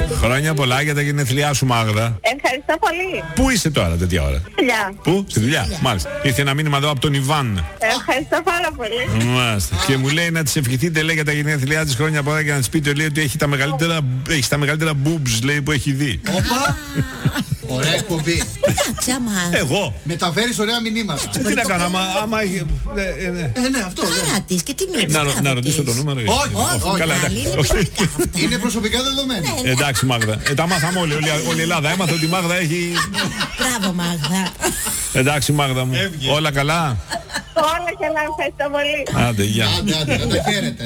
Χρόνια πολλά για τα γενέθλιά σου, Μάγδα. Ευχαριστώ πολύ. Πού είσαι τώρα τέτοια ώρα? Δουλειά. Πού? Στη δουλειά. Μάλιστα. Ήρθε ένα μήνυμα εδώ από τον Ιβάν. Ευχαριστώ πάρα πολύ. Μάλιστα. Και μου λέει να της ευχηθείτε, λέει, για τα γενέθλιά της χρόνια πολλά και να της πείτε, λέει, ότι έχει τα μεγαλύτερα boobs, λέει, που έχει δει. Όπα! Ωραία εκπομπή. Εγώ. Μεταφέρεις ωραία μηνύματα. Τι να κάνω, άμα έχει... Ναι, αυτό. Άρα της και τι μιλήσεις. Να ρωτήσω το νούμερο. Όχι, Καλά, είναι προσωπικά δεδομένα. εντάξει, Μάγδα. Τα μάθαμε όλοι. Όλη η Ελλάδα έμαθε ότι η Μάγδα έχει... Μπράβο, Μάγδα. Εντάξει, Μάγδα μου. Όλα καλά? Όλα καλά, ευχαριστώ πολύ. Άντε, γεια. Άντε, να τα χαίρετε.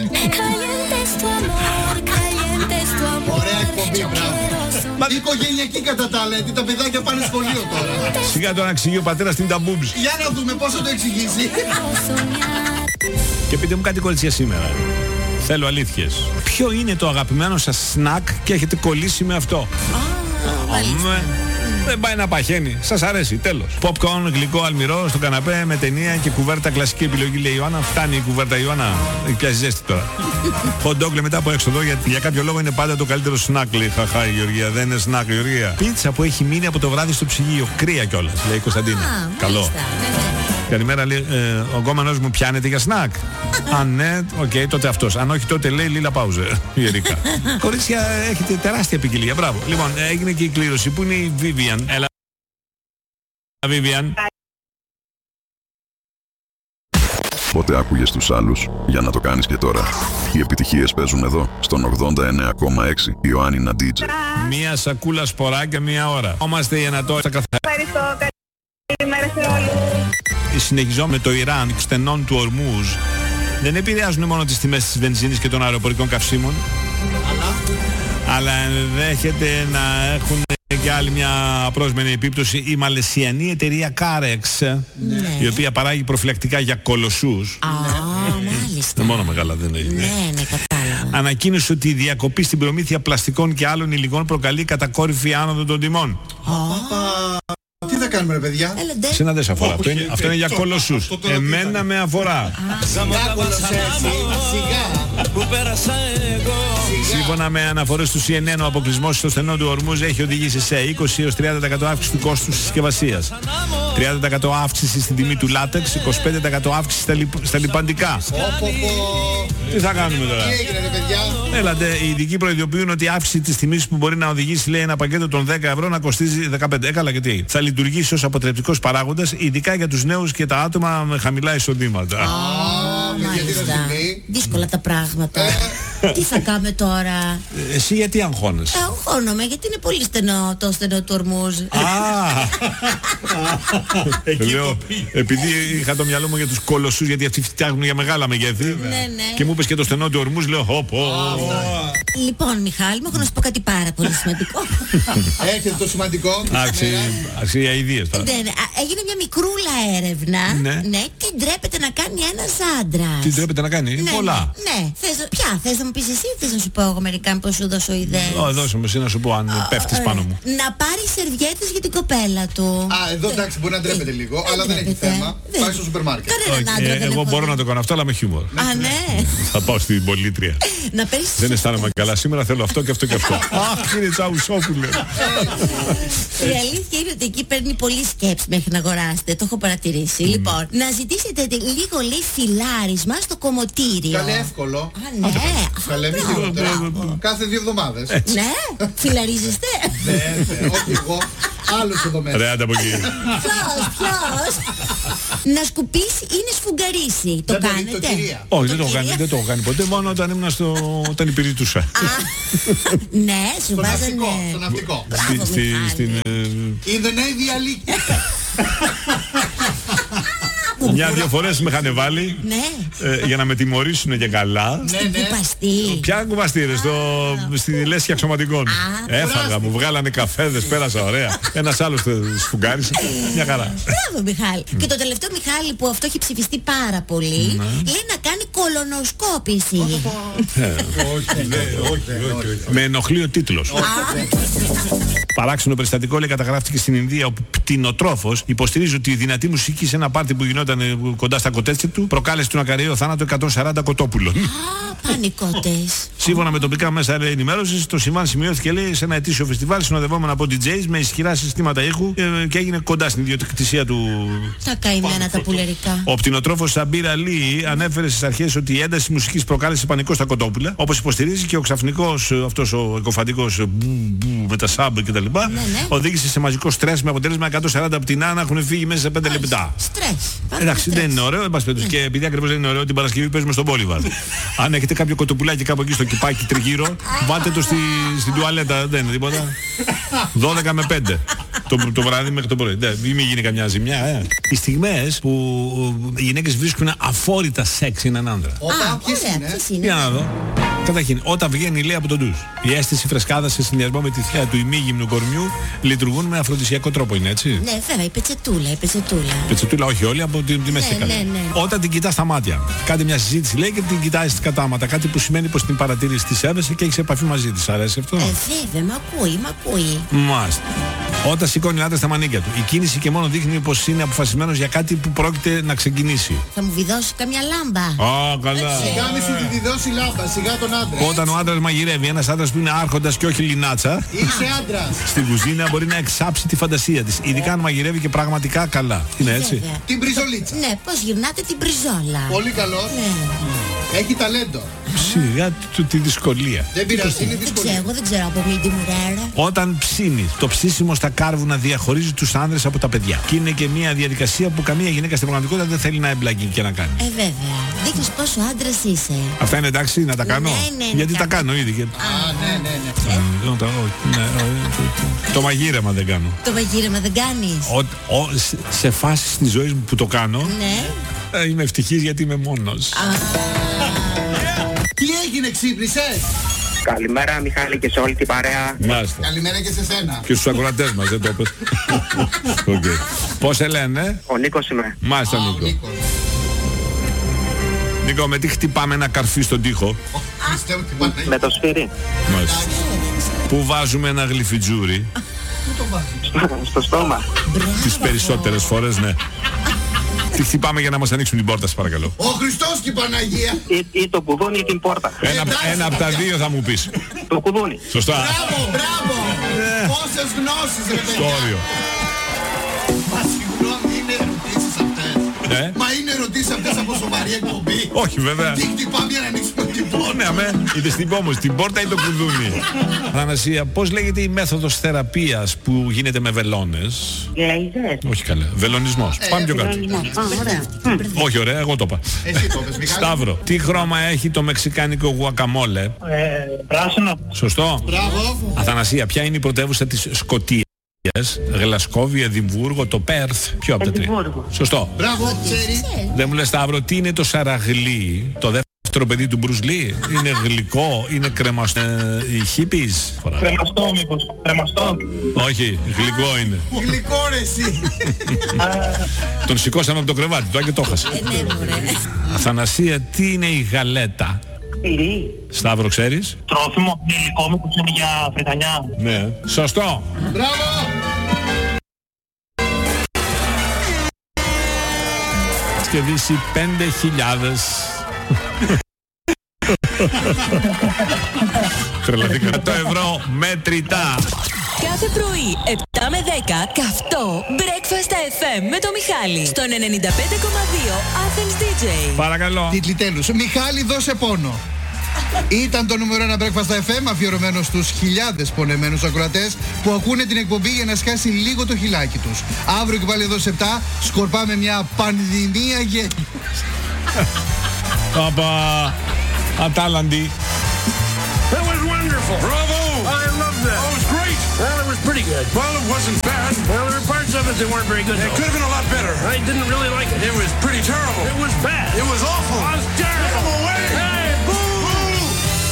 Ωραία εκπομπή, μπράβο. Μα οικογενειακή κατά τα λέτε, τα παιδάκια πάνε σχολείο τώρα. Σιγά το να εξηγεί ο πατέρας την τα boobs. Για να δούμε πώς θα το εξηγήσει. Και πείτε μου κάτι, κορίτσια, σήμερα. Θέλω αλήθειες. Ποιο είναι το αγαπημένο σας σνακ και έχετε κολλήσει με αυτό? Δεν πάει να παχαίνει. Σας αρέσει, τέλος. Popcorn, γλυκό, αλμυρό, στο καναπέ, με ταινία και κουβέρτα, κλασική επιλογή, λέει η Ιωάννα. Φτάνει η κουβέρτα, Ιωάννα. Έχει πιάσει ζέστη τώρα. Hot dog μετά από έξοδο, γιατί για κάποιο λόγο είναι πάντα το καλύτερο σνακ, λέει. Χαχά, η Γεωργία. Δεν είναι σνακ, η Γεωργία. Πίτσα που έχει μείνει από το βράδυ στο ψυγείο. Κρύα κιόλας, λέει η Κωνσταντίνα. Καλό. Καλημέρα, λέει, ο γκόμενος μου πιάνεται για σνακ. Αν ναι, οκ, τότε αυτός. Αν όχι, τότε λέει Λίλα Πάουζερ. Η Ερικα. Κορίτσια, έχετε τεράστια ποικιλία. Μπράβο. Λοιπόν, έγινε και η κλήρωση. Πού είναι η Vivian? Έλα, Vivian. Πότε άκουγες τους άλλους για να το κάνεις και τώρα? Οι επιτυχίες παίζουν εδώ, στον 89,6 Ιωάννινα DJ. Μία σακούλα σποράκια μία ώρα. Είμαστε οι Ανατόλοι στα καθαρά. Ευχαριστώ. Καλημέρα σε όλους. Συνεχιζόμενο με το Ιράν στενών του Ορμούζ δεν επηρεάζουν μόνο τις τιμές της βενζίνης και των αεροπορικών καυσίμων, αλλά ενδέχεται να έχουν και άλλη μια απρόσμενη επίπτωση η μαλαισιανή εταιρεία Carex, η οποία παράγει προφυλακτικά για κολοσσούς. Μάλιστα. Μόνο μεγάλα δεν είναι. Ναι, κατάλαβα. Ανακοίνωσε ότι η διακοπή στην προμήθεια πλαστικών και άλλων υλικών προκαλεί κατακόρυφη άνοδο των τιμών. Τι θα κάνουμε, ρε παιδιά? Σε να δεν σε αφορά. Αυτό είναι για κολοσσούς. Εμένα με αφορά. Σύμφωνα με αναφορές του CNN, ο αποκλεισμός στο στενό του Ορμούζ έχει οδηγήσει σε 20 έως 30% αύξηση του κόστους της συσκευασίας, 30% αύξηση στην τιμή του λάτεξ, 25% αύξηση στα λιπαντικά. Τι θα κάνουμε τώρα? Έλατε, οι ειδικοί προειδοποιούν ότι η αύξηση της τιμής που μπορεί να οδηγήσει, λέει, ένα πακέτο των 10 ευρώ να κοστίζει 15. Καλά, και τι? Θα λειτουργήσει ως αποτρεπτικός παράγοντας, ειδικά για τους νέους και τα άτομα με χαμηλά εισοδήματα. Μάλιστα. Δύσκολα τα πράγματα. Τι θα κάνουμε τώρα? Εσύ γιατί αγχώνεσαι? Αγχώνομαι γιατί είναι πολύ στενό το στενό του Ορμούζ. Λέω, επειδή είχα το μυαλό μου για τους κολοσσούς, γιατί αυτοί φτιάχνουν για μεγάλα μεγέθη, και μου είπες και το στενό του Ορμούζ, λέω Λοιπόν, Μιχάλη, μου έχω να σου πω κάτι πάρα πολύ σημαντικό. Έχετε το σημαντικό? Αξία ιδίες τώρα. Έγινε μια μικρούλα έρευνα. Ναι, τι ντρέπεται να κάνει ένας άντρας. Τι ντρέπεται να κάνει? Πολλά. Ναι, ποια? Θες να μου πεις εσύ ή θες να σου πω εγώ μερικά πως σου δώσω ιδέες? Δώσε μου εσύ να σου πω αν πέφτεις πάνω μου. Να πάρει σερβιέτες για την κοπέλα του. Εδώ εντάξει, μπορεί να ντρέπεται λίγο, αλλά δεν έχει θέμα. Πάει στο σούπερ μάρκετ. Εγώ μπορώ να το κάνω αυτό, αλλά με χιούμορ. Ναι. Θα πάω στην πολίτρια. Δεν αισθάνομαι καλά σήμερα, θέλω αυτό και αυτό και αυτό. Αχ, κύριε Τσαουσόπουλε. Η αλήθεια είναι ότι εκεί παίρνει πολύ σκέψη μέχρι να αγοράσετε. Το έχω παρατηρήσει. Λοιπόν, να ζητήσετε λίγο, λέει, φιλάρισμα στο κομμωτήριο. Καλέ, εύκολο. Ναι. Καλέ, μη χειρότερα. Κάθε 2 εβδομάδες. Ναι, φιλαρίζεστε? Ναι, όχι εγώ. Άλλος εδώ μέσα. Ρε, άντε από εκεί. Ποιος? Να σκουπίσει ή να σφουγγαρίσει. Το κάνετε? Όχι, δεν το έχω κάνει ποτέ, μόνο όταν υπηρετούσα. Ναι, σου βάζανε... Στο ναυτικό. In the Navy αλήκη. Μια-δυο φορές με είχαν βάλει για να με τιμωρήσουν και καλά. Κουπαστή. Ποια κουπαστή, ρε, στη λέσχη αξιωματικών. Έφαγα, μου βγάλανε καφέδες, πέρασα ωραία. Ένας άλλος σφουγγάρισε. Μια χαρά. Μπράβο, Μιχάλη. Και το τελευταίο, Μιχάλη, που αυτό έχει ψηφιστεί πάρα πολύ, λέει να κάνει κολονοσκόπηση. Όχι. Με ενοχλεί ο τίτλος. Παράξενο περιστατικό, λέει, καταγράφτηκε στην Ινδία, όπου κτηνοτρόφος υποστηρίζει ότι η δυνατή μουσική σε ένα πάρτι που γινόταν κοντά στα κοτέτσια του προκάλεσε τον ακαριαίο θάνατο 140 κοτόπουλων. Πανικότες. Σύμφωνα με τοπικά μέσα ενημέρωσης, το συμβάν σημειώθηκε, λέει, σε ένα ετήσιο φεστιβάλ συνοδευόμενο από DJs με ισχυρά συστήματα ήχου και έγινε κοντά στην ιδιοκτησία του. Τα καημένα τα πουλερικά. Ο πτηνοτρόφος Σαμπίρ Αλί ανέφερε στις αρχές ότι η ένταση μουσικής προκάλεσε πανικό στα κοτόπουλα, όπως υποστηρίζει και ο ξαφνικός αυτός ο εκοφαντικός με τα σάμπ και τα λοιπά, οδήγησε σε μαζικό στρες με αποτέλεσμα 140 πτηνά να έχουν φύγει μέσα σε 5 λεπτά. Στρες. Εντάξει, δεν είναι ωραίο, και επειδή ακριβώς δεν είναι ωραίο, την Παρασκευή παίζουμε στον Πόλιβαρ. Αν έχετε κάποιο κοτοπουλάκι κάπου εκεί στο κυπάκι τριγύρω, βάλτε το στην τουαλέτα, δεν είναι τίποτα. 12 με 5 το βράδυ μέχρι το πρωί. Μην γίνει καμιά ζημιά. Οι στιγμές που οι γυναίκες βρίσκουν αφόρητα σεξ είναι έναν άντρα. Ποιες είναι? Για να δω. Καταρχήν, όταν βγαίνει, λέει, από τον ντους, η αίσθηση φρεσκάδας σε συνδυασμό με τη θέα του ημίγυμνου κορμιού λειτουργούν με αφροδισιακό τρόπο, είναι έτσι? Ναι, βέβαια, η πετσετούλα. Πετσετούλα, όχι όλοι, από τη μέση καλά. Ναι. Όταν την κοιτάς στα μάτια, κάντε μια συζήτηση, λέει, και την κοιτάζεις κατάματα. Κάτι που σημαίνει πως την παρατήρηση τη σέβεσαι και έχεις επαφή μαζί της. Αρέσει αυτό? Βέβαια, μ' ακούει. Μάλιστα. Όταν σηκώνει ο άντρας τα μανίκια του, η κίνηση και μόνο δείχνει πως είναι αποφασισμένος για κάτι που πρόκειται να ξεκινήσει. Θα μου βιδώσει καμιά λάμπα. Καλά. Σιγά μη σου τη δώσει λάμπα, σιγά τον άντρα. Όταν ο άντρας μαγειρεύει, ένας άντρας που είναι άρχοντας και όχι λινάτσα, είσαι άντρας. Στην κουζίνα μπορεί να εξάψει τη φαντασία της. Ειδικά αν μαγειρεύει και πραγματικά καλά. Είναι έτσι? Βέβαια. Την μπριζολίτσα. Ναι, πώς γυρνάτε την μπριζόλα. Πολύ καλό. Ναι. Έχει ταλέντο. Σιγά τη δυσκολία. Δεν πειράζει, είναι δυσκολία. Εγώ δεν ξέρω από μήντι μουρέρα. Όταν ψήνει, το ψήσιμο στα κάρβουνα διαχωρίζει τους άνδρες από τα παιδιά. Και είναι και μια διαδικασία που καμία γυναίκα στην πραγματικότητα δεν θέλει να εμπλακεί και να κάνει. Βέβαια. Δείχνεις πόσο άντρας είσαι. Αυτά είναι εντάξει να τα κάνω? Ναι, γιατί τα κάνω ήδη. Ναι. Το μαγείρεμα δεν κάνω. Το μαγείρεμα δεν κάνεις? Σε φάσεις της ζωής μου που το κάνω, ναι. Είμαι ευτυχής γιατί είμαι μόνος. Τι έγινε, ξύπνησες? Καλημέρα, Μιχάλη, και σε όλη την παρέα. Μάλιστα. Καλημέρα και σε σένα. Και στους ακροατές μας, δεν το είπες. Πώς σε λένε? Ο Νίκος είμαι. Μάλιστα, Νίκο. Νίκο, με τι χτυπάμε ένα καρφί στον τοίχο? Με το σφυρί. Μάλιστα. Πού βάζουμε ένα γλυφιτζούρι? Πού το βάζεις? Στο στόμα. Τις περισσότερες φορές, ναι. Τι χτυπάμε για να μας ανοίξουν την πόρτα, σας παρακαλώ? Ο Χριστός και η Παναγία. Ή το κουδούνι ή την πόρτα. Ένα από τα δύο θα μου πεις. Το κουδούνι. Σωστά. Μπράβο. Πόσες γνώσεις, ρε παιδιά. Στο όριο. Μα συγγνώμη, είναι ερωτήσεις αυτές? Μα είναι ερωτήσεις αυτές από σοβαρή εκπομπή? Όχι, βέβαια. Τι χτυπάμε για να ανοίξουμε την πόρτα? Ναι, αμέ. Είδες την όμως, την πόρτα ή το κουδούνι? Θανασία, πώς λέγεται η μέθοδος θεραπείας που γίνεται με βελόνες? Λέιζερ. Όχι καλά. Βελονισμός. Πάμε πιο κάτω. Όχι, ωραία, εγώ το είπα. Εσύ το πες, Μιχάλη. Σταύρο, τι χρώμα έχει το μεξικάνικο γουακαμόλε? Πράσινο. Σωστό. Μπράβο. Αθανασία, ποια είναι η πρωτεύουσα της Σκωτίας? Γλασκόβι, Εδιμβούργο, το Πέρθ. Ποιο από τα τρία? Σωστό. Μπράβο, ξέρει. Δεν μου λες, Σταύρο, τι είναι το σαραγλί? Το δεύτερο παιδί του Μπρους Λί? Είναι γλυκό, είναι κρεμαστό? Οι χίπης? Κρεμαστό μήπως? Κρεμαστό. Όχι, γλυκό είναι. Γλυκό ρε εσύ. Τον σηκώσαμε από το κρεβάτι του και το χάσε. Αθανασία, τι είναι η γαλέτα? Σταύρο, ξέρεις? Τρόφιμο, υλικό μήπως είναι για φρετανιά? Ναι. Σωστό. Μπράβο. Σκευήσει 5.000. Τρελαθήκα. 100 ευρώ μετρητά. Κάθε πρωί 7 με 10 καυτό Breakfast FM με το Μιχάλη στον 95,2 Athens DJ. Παρακαλώ. Τίτλοι τέλους. Μιχάλη, δώσε πόνο. Ήταν το νούμερο 1 Breakfast FM, αφιερωμένο στους χιλιάδες πονεμένους ακροατές που ακούνε την εκπομπή για να σκάσει λίγο το χιλάκι τους. Αύριο και πάλι εδώ σε 7 σκορπάμε μια πανδημία γέλιους. Παπα, ατάλαντη. That was wonderful. Bravo! I loved that. Oh, it was great. Well, it was pretty good. Well, it wasn't bad. Well, there were parts of it that weren't very good. It could have been a lot better. I didn't really like it. It was pretty terrible. It was bad. It was awful. It was terrible. Get him away. Hey, boo! Boo!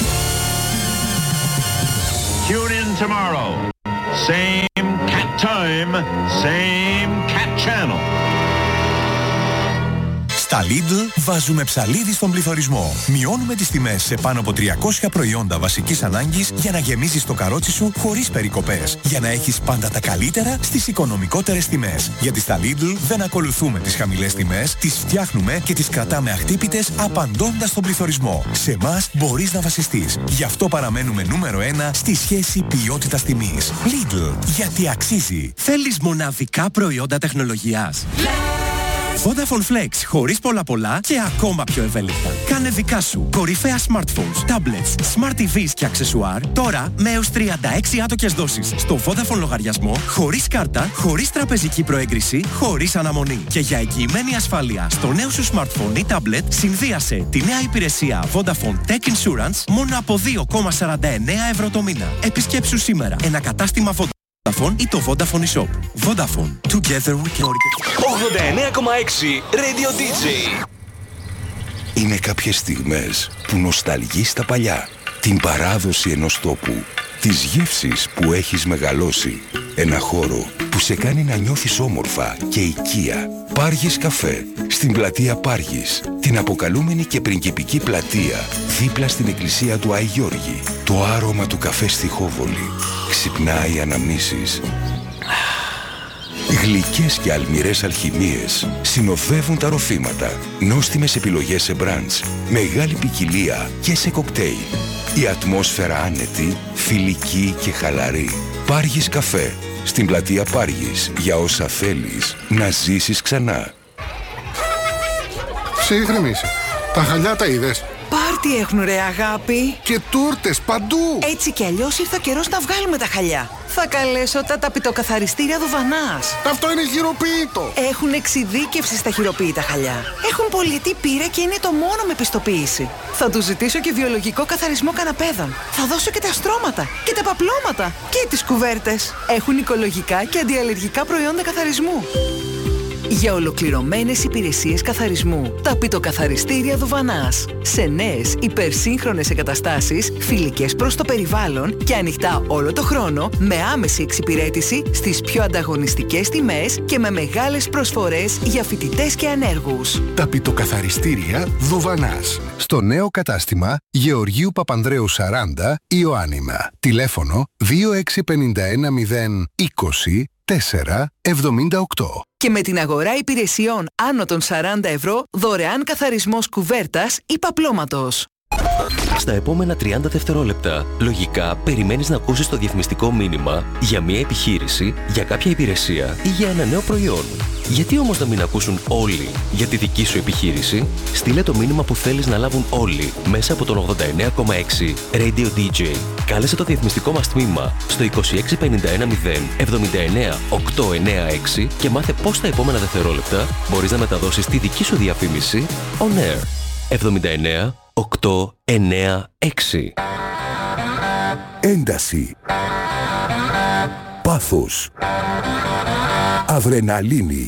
Tune in tomorrow. Same cat time, same cat channel. Στα Lidl βάζουμε ψαλίδι στον πληθωρισμό. Μειώνουμε τις τιμές σε πάνω από 300 προϊόντα βασικής ανάγκης για να γεμίζεις το καρότσι σου χωρίς περικοπές. Για να έχεις πάντα τα καλύτερα στις οικονομικότερες τιμές. Γιατί στα Lidl δεν ακολουθούμε τις χαμηλές τιμές, τις φτιάχνουμε και τις κρατάμε αχτύπητες απαντώντας στον πληθωρισμό. Σε εμάς μπορείς να βασιστείς. Γι' αυτό παραμένουμε νούμερο 1 στη σχέση ποιότητας-τιμής. Lidl, γιατί αξίζει. Θέλεις μοναδικά προϊόντα τεχνολογίας? Vodafone Flex, χωρίς πολλά και ακόμα πιο ευέλικτα. Κάνε δικά σου κορυφαία smartphones, tablets, smart TVs και αξεσουάρ τώρα με έως 36 άτοκες δόσεις στο Vodafone λογαριασμό, χωρίς κάρτα, χωρίς τραπεζική προέγκριση, χωρίς αναμονή. Και για εγγυημένη ασφάλεια στο νέο σου smartphone ή tablet, συνδύασε τη νέα υπηρεσία Vodafone Tech Insurance μόνο από 2,49 ευρώ το μήνα. Επισκέψου σήμερα ένα κατάστημα Vodafone ή το Vodafone eShop. Vodafone. Together we can. 89,6 Radio DJ. Είναι κάποιες στιγμές που νοσταλγείς τα παλιά. Την παράδοση ενός τόπου. Τις γεύσεις που έχεις μεγαλώσει. Ένα χώρο που σε κάνει να νιώθεις όμορφα και οικία. Πάργης Καφέ. Στην πλατεία Πάργης. Την αποκαλούμενη και πριγκιπική πλατεία. Δίπλα στην εκκλησία του Άη Γιώργη. Το άρωμα του καφέ στη Χόβολη. Ξυπνάει αναμνήσεις. Γλυκές και αλμυρές αλχημίες συνοδεύουν τα ροφήματα. Νόστιμες επιλογές σε μπραντς. Μεγάλη ποικιλία και σε κοκτέιλ. Η ατμόσφαιρα άνετη, φιλική και χαλαρή. Πάργης Καφέ. Στην πλατεία Πάργης. Για όσα θέλεις να ζήσεις ξανά. Σε ηρεμήσει. Τα χαλιά τα είδες? Πάρτι έχουν ρε αγάπη. Και τούρτες παντού. Έτσι κι αλλιώς ήρθε ο καιρός να βγάλουμε τα χαλιά. Θα καλέσω τα ταπητοκαθαριστήρια Δουβανάς. Αυτό είναι χειροποίητο. Έχουν εξειδίκευση στα χειροποίητα χαλιά. Έχουν πολυετή πείρα και είναι το μόνο με πιστοποίηση. Θα τους ζητήσω και βιολογικό καθαρισμό καναπέδων. Θα δώσω και τα στρώματα και τα παπλώματα και τις κουβέρτες. Έχουν οικολογικά και αντιαλλεργικά προϊόντα καθαρισμού. Για ολοκληρωμένες υπηρεσίες καθαρισμού, ταπητοκαθαριστήρια Δουβανάς. Σε νέες υπερσύγχρονες εγκαταστάσεις, φιλικές προς το περιβάλλον και ανοιχτά όλο το χρόνο, με άμεση εξυπηρέτηση στις πιο ανταγωνιστικές τιμές και με μεγάλες προσφορές για φοιτητές και ανέργους. Ταπητοκαθαριστήρια Δουβανάς. Στο νέο κατάστημα Γεωργίου Παπανδρέου 40, Ιωάννινα. Τηλέφωνο 2651 020 478. Και με την αγορά υπηρεσιών άνω των 40 ευρώ, δωρεάν καθαρισμός κουβέρτας ή παπλώματος. Στα επόμενα 30 δευτερόλεπτα, λογικά περιμένεις να ακούσεις το διαφημιστικό μήνυμα για μια επιχείρηση, για κάποια υπηρεσία ή για ένα νέο προϊόν. Γιατί όμως να μην ακούσουν όλοι για τη δική σου επιχείρηση? Στείλε το μήνυμα που θέλεις να λάβουν όλοι μέσα από τον 89,6 Radio DJ. Κάλεσε το διαφημιστικό μας τμήμα στο 26510 79 896 και μάθε πώς τα επόμενα δευτερόλεπτα μπορείς να μεταδώσεις τη δική σου διαφήμιση on air. 79 896. Ένταση. Πάθος. Αδρεναλίνη.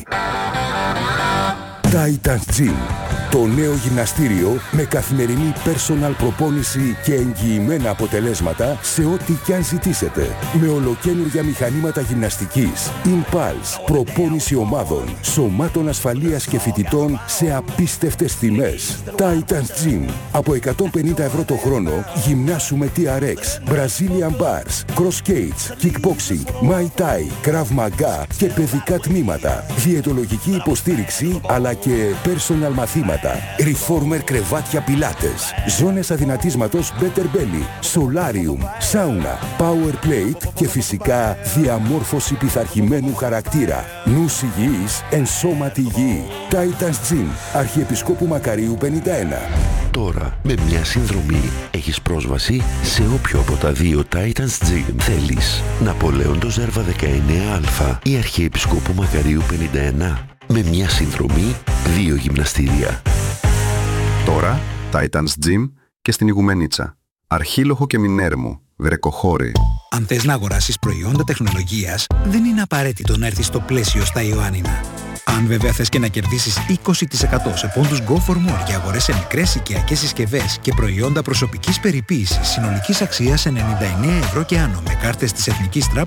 Titans Gym. Το νέο γυμναστήριο με καθημερινή personal προπόνηση και εγγυημένα αποτελέσματα σε ό,τι κι αν ζητήσετε. Με ολοκαίνουργια μηχανήματα γυμναστικής, Impulse, προπόνηση ομάδων, σωμάτων ασφαλείας και φοιτητών σε απίστευτες τιμές. Titans Gym. Από 150 ευρώ το χρόνο γυμνάσουμε TRX, Brazilian Bars, Cross Skates, Kickboxing, Muay Thai, Krav Maga και παιδικά τμήματα. Διαιτολογική υποστήριξη αλλά και personal μαθήματα. Reformer κρεβάτια πιλάτες, ζώνες αδυνατίσματος Better Belly, Solarium, Sauna, Power Plate και φυσικά διαμόρφωση πειθαρχημένου χαρακτήρα. Νους υγιής, εν σώματι υγιή. Titans Gym, Αρχιεπισκόπου Μακαρίου 51. Τώρα, με μια συνδρομή, έχεις πρόσβαση σε όποιο από τα δύο Titans Gym θέλεις. Ναπολέον το Ζέρβα 19α ή Αρχιεπισκόπου Μακαρίου 51. Με μια συνδρομή, 2 γυμναστήρια. Τώρα, Titans Gym και στην Ιγουμενίτσα. Αρχίλοχο και Μινέρμου, Βρεκοχώρη. Αν θες να αγοράσεις προϊόντα τεχνολογίας, δεν είναι απαραίτητο να έρθεις στο πλαίσιο στα Ιωάννινα. Αν βέβαια θες και να κερδίσεις 20% σε πόντους Go for More για αγορές σε μικρές οικιακές συσκευές και προϊόντα προσωπικής περιποίησης συνολικής αξίας 99 ευρώ και άνω με κάρτες της Εθνικής Τράπεζας